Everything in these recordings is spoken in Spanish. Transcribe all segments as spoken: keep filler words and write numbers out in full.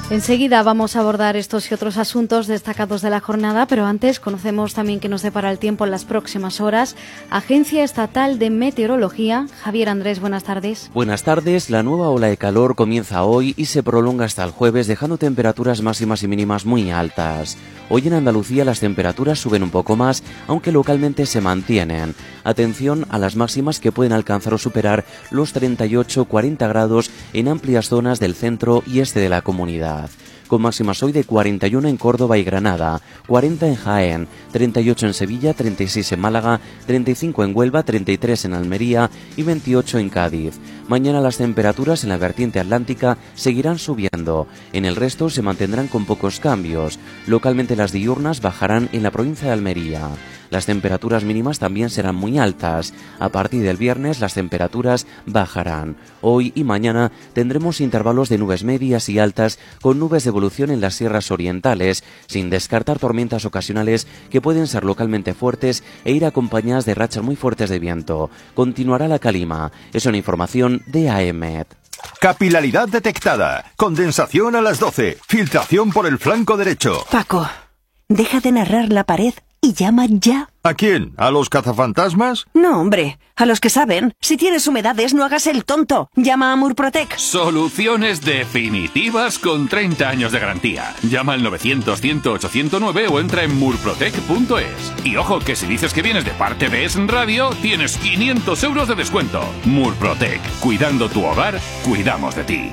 Enseguida vamos a abordar estos y otros asuntos destacados de la jornada, pero antes conocemos también qué nos depara el tiempo en las próximas horas. Agencia Estatal de Meteorología. Javier Andrés, buenas tardes. Buenas tardes. La nueva ola de calor comienza hoy y se prolonga hasta el jueves, dejando temperaturas máximas y mínimas muy altas. Hoy en Andalucía las temperaturas suben un poco más, aunque localmente se mantienen. Atención a las máximas que pueden alcanzar o superar los treinta y ocho a cuarenta grados en amplias zonas del centro y este de la comunidad, con máximas hoy de cuarenta y uno en Córdoba y Granada, cuarenta en Jaén, treinta y ocho en Sevilla, treinta y seis en Málaga, treinta y cinco en Huelva, treinta y tres en Almería y veintiocho en Cádiz. Mañana las temperaturas en la vertiente atlántica seguirán subiendo, en el resto se mantendrán con pocos cambios. Localmente las diurnas bajarán en la provincia de Almería. Las temperaturas mínimas también serán muy altas. A partir del viernes las temperaturas bajarán. Hoy y mañana tendremos intervalos de nubes medias y altas con nubes de evolución en las sierras orientales, sin descartar tormentas ocasionales que pueden ser localmente fuertes e ir acompañadas de rachas muy fuertes de viento. Continuará la calima. Es una información de A E M E T. Capilaridad detectada. Condensación a las doce. Filtración por el flanco derecho. Paco, deja de narrar la pared y llama ya. ¿A quién? ¿A los cazafantasmas? No, hombre, a los que saben. Si tienes humedades, no hagas el tonto. Llama a Murprotec. Soluciones definitivas con treinta años de garantía. Llama al novecientos, cien, ocho cero nueve o entra en murprotec punto es. Y ojo, que si dices que vienes de parte de Es Radio, tienes quinientos euros de descuento. Murprotec. Cuidando tu hogar, cuidamos de ti.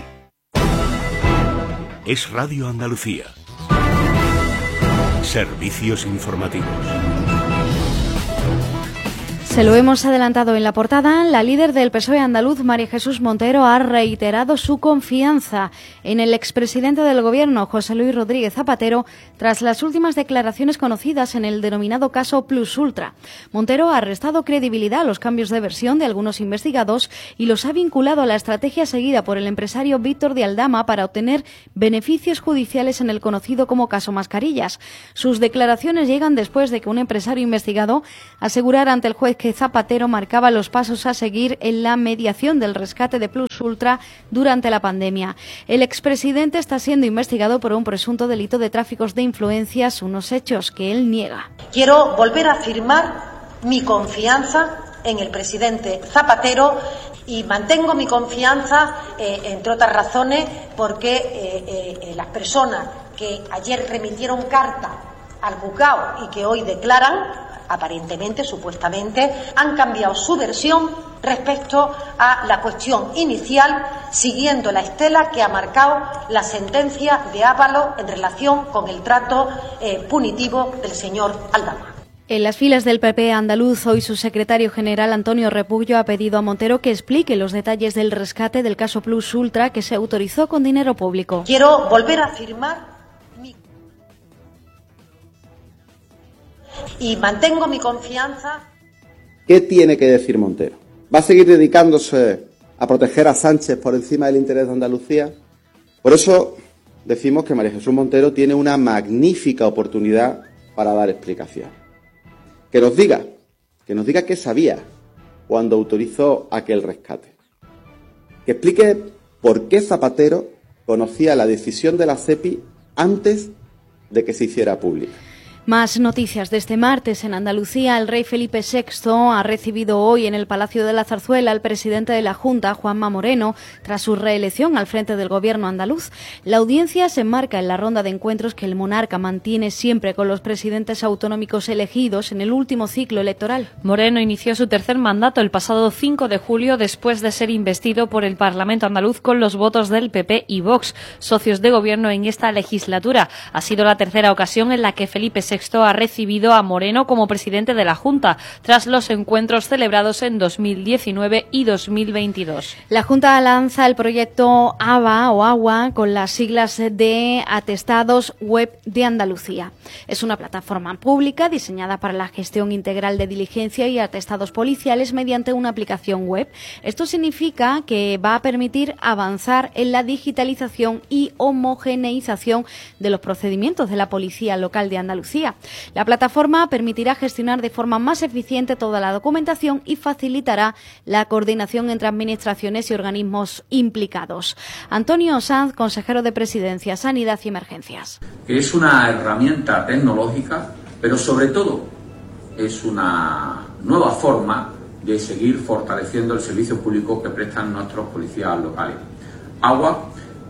Es Radio Andalucía. Servicios informativos. Se lo hemos adelantado en la portada. La líder del P S O E andaluz, María Jesús Montero, ha reiterado su confianza en el expresidente del Gobierno, José Luis Rodríguez Zapatero, tras las últimas declaraciones conocidas en el denominado caso Plus Ultra. Montero ha restado credibilidad a los cambios de versión de algunos investigados y los ha vinculado a la estrategia seguida por el empresario Víctor de Aldama para obtener beneficios judiciales en el conocido como caso Mascarillas. Sus declaraciones llegan después de que un empresario investigado asegurara ante el juez que Zapatero marcaba los pasos a seguir en la mediación del rescate de Plus Ultra durante la pandemia. El expresidente está siendo investigado por un presunto delito de tráfico de influencias, unos hechos que él niega. Quiero volver a afirmar mi confianza en el presidente Zapatero y mantengo mi confianza, eh, entre otras razones, porque eh, eh, las personas que ayer remitieron carta al juzgado y que hoy declaran, aparentemente, supuestamente, han cambiado su versión respecto a la cuestión inicial, siguiendo la estela que ha marcado la sentencia de Ábalos en relación con el trato eh, punitivo del señor Aldama. En las filas del P P andaluz, hoy su secretario general Antonio Repullo ha pedido a Montero que explique los detalles del rescate del caso Plus Ultra que se autorizó con dinero público. Quiero volver a afirmar mi... y mantengo mi confianza. ¿Qué tiene que decir Montero? ¿Va a seguir dedicándose a proteger a Sánchez por encima del interés de Andalucía? Por eso decimos que María Jesús Montero tiene una magnífica oportunidad para dar explicación. Que nos diga, que nos diga qué sabía cuando autorizó aquel rescate. Que explique por qué Zapatero conocía la decisión de la SEPI antes de que se hiciera pública. Más noticias de este martes. En Andalucía, el rey Felipe sexto ha recibido hoy en el Palacio de la Zarzuela al presidente de la Junta, Juanma Moreno, tras su reelección al frente del gobierno andaluz. La audiencia se enmarca en la ronda de encuentros que el monarca mantiene siempre con los presidentes autonómicos elegidos en el último ciclo electoral. Moreno inició su tercer mandato el pasado cinco de julio después de ser investido por el Parlamento andaluz con los votos del P P y Vox, socios de gobierno en esta legislatura. Ha sido la tercera ocasión en la que Felipe sexto ha recibido a Moreno como presidente de la Junta, tras los encuentros celebrados en dos mil diecinueve y dos mil veintidós. La Junta lanza el proyecto A B A o Agua con las siglas de Atestados Web de Andalucía. Es una plataforma pública diseñada para la gestión integral de diligencia y atestados policiales mediante una aplicación web. Esto significa que va a permitir avanzar en la digitalización y homogeneización de los procedimientos de la Policía Local de Andalucía. Andalucía. La plataforma permitirá gestionar de forma más eficiente toda la documentación y facilitará la coordinación entre administraciones y organismos implicados. Antonio Sanz, consejero de Presidencia, Sanidad y Emergencias. Es una herramienta tecnológica, pero sobre todo es una nueva forma de seguir fortaleciendo el servicio público que prestan nuestros policías locales. Agua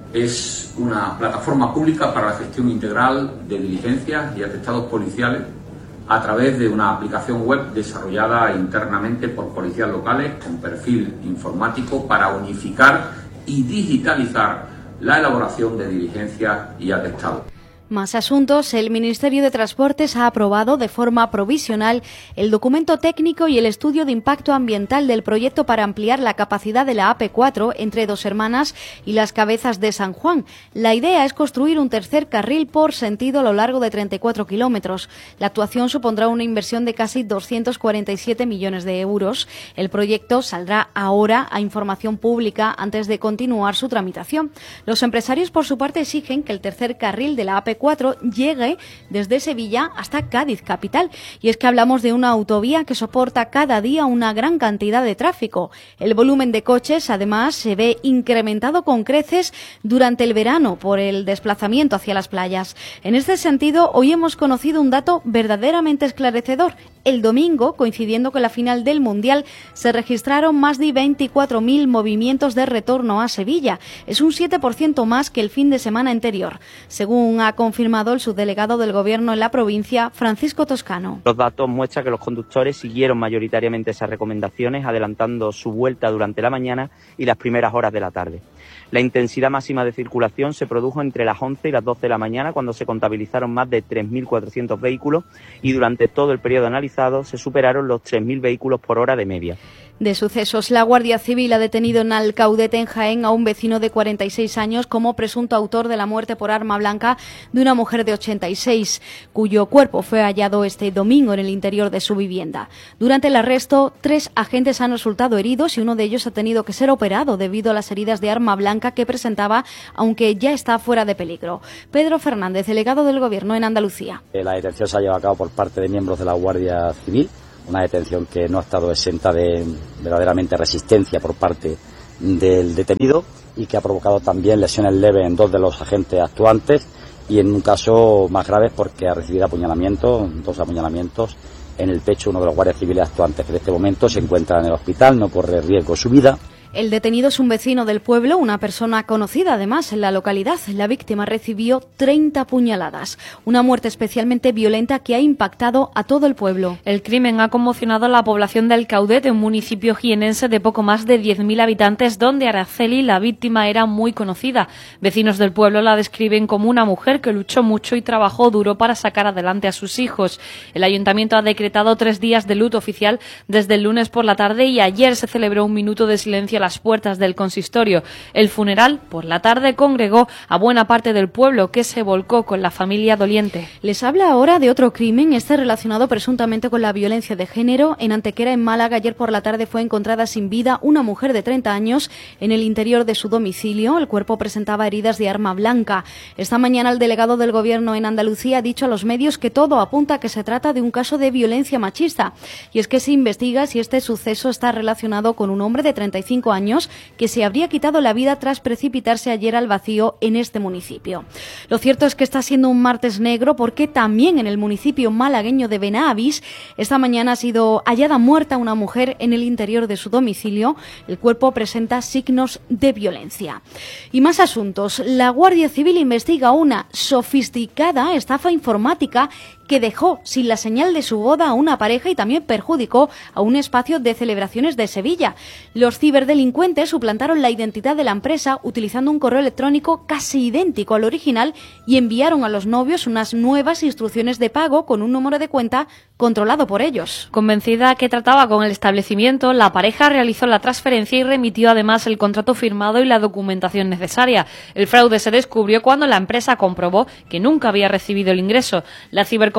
es una plataforma pública para la gestión integral de diligencias y atestados policiales a través de una aplicación web desarrollada internamente por policías locales con perfil informático para unificar y digitalizar la elaboración de diligencias y atestados. Más asuntos. El Ministerio de Transportes ha aprobado de forma provisional el documento técnico y el estudio de impacto ambiental del proyecto para ampliar la capacidad de la A P cuatro entre Dos Hermanas y Las Cabezas de San Juan. La idea es construir un tercer carril por sentido a lo largo de treinta y cuatro kilómetros. La actuación supondrá una inversión de casi doscientos cuarenta y siete millones de euros. El proyecto saldrá ahora a información pública antes de continuar su tramitación. Los empresarios, por su parte, exigen que el tercer carril de la A P cuatro llegue desde Sevilla hasta Cádiz capital. Y es que hablamos de una autovía que soporta cada día una gran cantidad de tráfico. El volumen de coches, además, se ve incrementado con creces durante el verano por el desplazamiento hacia las playas. En este sentido, hoy hemos conocido un dato verdaderamente esclarecedor. El domingo, coincidiendo con la final del Mundial, se registraron más de veinticuatro mil movimientos de retorno a Sevilla. Es un siete por ciento más que el fin de semana anterior, según ha confirmado el subdelegado del Gobierno en la provincia, Francisco Toscano. Los datos muestran que los conductores siguieron mayoritariamente esas recomendaciones, adelantando su vuelta durante la mañana y las primeras horas de la tarde. La intensidad máxima de circulación se produjo entre las once y las doce de la mañana, cuando se contabilizaron más de tres mil cuatrocientos vehículos, y durante todo el periodo analizado se superaron los tres mil vehículos por hora de media. De sucesos, la Guardia Civil ha detenido en Alcaudete, en Jaén, a un vecino de cuarenta y seis años como presunto autor de la muerte por arma blanca de una mujer de ochenta y seis, cuyo cuerpo fue hallado este domingo en el interior de su vivienda. Durante el arresto, tres agentes han resultado heridos y uno de ellos ha tenido que ser operado debido a las heridas de arma blanca que presentaba, aunque ya está fuera de peligro. Pedro Fernández, delegado del Gobierno en Andalucía. La detención se ha llevado a cabo por parte de miembros de la Guardia Civil, una detención que no ha estado exenta de verdaderamente resistencia por parte del detenido y que ha provocado también lesiones leves en dos de los agentes actuantes y en un caso más grave porque ha recibido apuñalamientos, dos apuñalamientos en el pecho, uno de los guardias civiles actuantes, que en este momento se encuentra en el hospital, no corre riesgo su vida. El detenido es un vecino del pueblo, una persona conocida además en la localidad. La víctima recibió treinta puñaladas, una muerte especialmente violenta que ha impactado a todo el pueblo. El crimen ha conmocionado a la población de Alcaudete, un municipio jienense de poco más de diez mil habitantes, donde Araceli, la víctima, era muy conocida. Vecinos del pueblo la describen como una mujer que luchó mucho y trabajó duro para sacar adelante a sus hijos. El ayuntamiento ha decretado tres días de luto oficial desde el lunes por la tarde y ayer se celebró un minuto de silencio a las puertas del consistorio. El funeral, por la tarde, congregó a buena parte del pueblo, que se volcó con la familia doliente. Les habla ahora de otro crimen, este relacionado presuntamente con la violencia de género. En Antequera, en Málaga, ayer por la tarde fue encontrada sin vida una mujer de treinta años en el interior de su domicilio. El cuerpo presentaba heridas de arma blanca. Esta mañana el delegado del Gobierno en Andalucía ha dicho a los medios que todo apunta a que se trata de un caso de violencia machista. Y es que se investiga si este suceso está relacionado con un hombre de treinta y cinco años que se habría quitado la vida tras precipitarse ayer al vacío en este municipio. Lo cierto es que está siendo un martes negro porque también en el municipio malagueño de Benavis esta mañana ha sido hallada muerta una mujer en el interior de su domicilio. El cuerpo presenta signos de violencia. Y más asuntos. La Guardia Civil investiga una sofisticada estafa informática que dejó sin la señal de su boda a una pareja y también perjudicó a un espacio de celebraciones de Sevilla. Los ciberdelincuentes suplantaron la identidad de la empresa utilizando un correo electrónico casi idéntico al original y enviaron a los novios unas nuevas instrucciones de pago con un número de cuenta controlado por ellos. Convencida que trataba con el establecimiento, la pareja realizó la transferencia y remitió además el contrato firmado y la documentación necesaria. El fraude se descubrió cuando la empresa comprobó que nunca había recibido el ingreso. La cibercompetència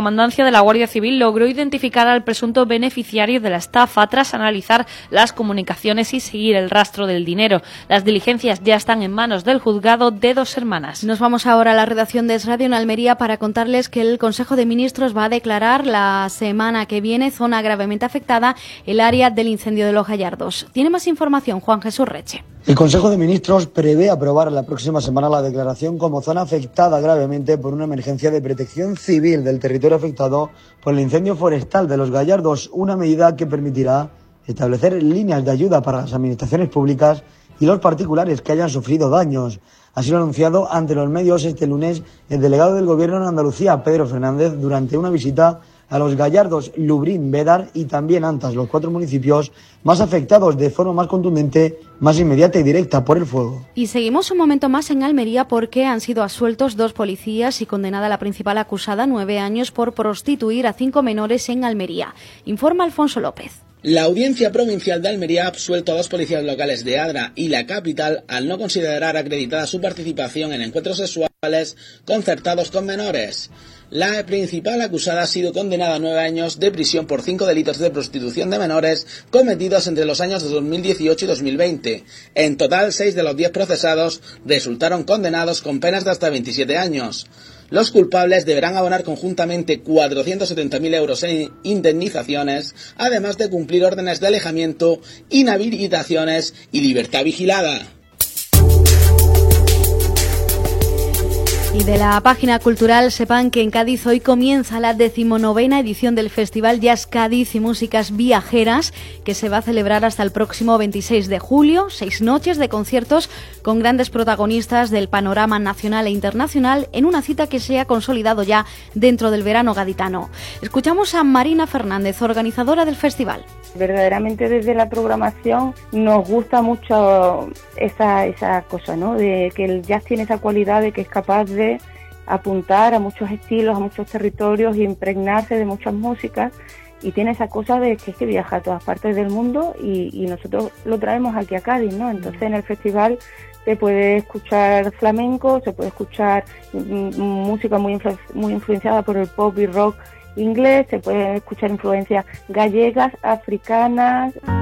Comandancia de la Guardia Civil logró identificar al presunto beneficiario de la estafa tras analizar las comunicaciones y seguir el rastro del dinero. Las diligencias ya están en manos del juzgado de Dos Hermanas. Nos vamos ahora a la redacción de Es Radio en Almería para contarles que el Consejo de Ministros va a declarar la semana que viene zona gravemente afectada el área del incendio de Los Gallardos. Tiene más información Juan Jesús Reche. El Consejo de Ministros prevé aprobar la próxima semana la declaración como zona afectada gravemente por una emergencia de protección civil del territorio afectado por el incendio forestal de Los Gallardos, una medida que permitirá establecer líneas de ayuda para las administraciones públicas y los particulares que hayan sufrido daños. Así lo ha anunciado ante los medios este lunes el delegado del Gobierno en Andalucía, Pedro Fernández, durante una visita a Los Gallardos, Lubrín, Bédar y también Antas, los cuatro municipios más afectados de forma más contundente, más inmediata y directa por el fuego. Y seguimos un momento más en Almería porque han sido absueltos dos policías y condenada la principal acusada, nueve años, por prostituir a cinco menores en Almería. Informa Alfonso López. La Audiencia Provincial de Almería ha absuelto a dos policías locales de Adra y la capital al no considerar acreditada su participación en encuentros sexuales concertados con menores. La principal acusada ha sido condenada a nueve años de prisión por cinco delitos de prostitución de menores cometidos entre los años de dos mil dieciocho y dos mil veinte. En total, seis de los diez procesados resultaron condenados con penas de hasta veintisiete años. Los culpables deberán abonar conjuntamente cuatrocientos setenta mil euros en indemnizaciones, además de cumplir órdenes de alejamiento, inhabilitaciones y libertad vigilada. Y de la página cultural sepan que en Cádiz hoy comienza la decimonovena edición del Festival Jazz Cádiz y Músicas Viajeras, que se va a celebrar hasta el próximo veintiséis de julio, seis noches de conciertos con grandes protagonistas del panorama nacional e internacional en una cita que se ha consolidado ya dentro del verano gaditano. Escuchamos a Marina Fernández, organizadora del festival. Verdaderamente desde la programación nos gusta mucho esa, esa cosa, ¿no? De que el jazz tiene esa cualidad de que es capaz de apuntar a muchos estilos, a muchos territorios y impregnarse de muchas músicas, y tiene esa cosa de que es que viaja a todas partes del mundo y, y nosotros lo traemos aquí a Cádiz, ¿no? Entonces en el festival se puede escuchar flamenco, se puede escuchar m- música muy, influ- muy influenciada por el pop y rock inglés, se pueden escuchar influencias gallegas, africanas.